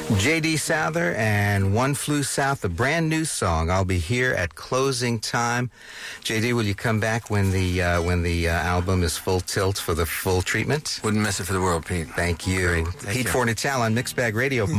J.D. Souther and One Flew South, a brand new song. I'll be here at closing time. J.D., will you come back when the album is full tilt for the full treatment? Wouldn't miss it for the world, Pete. Thank you. Great. Thank Pete you. Fornatale on Mixed Bag Radio.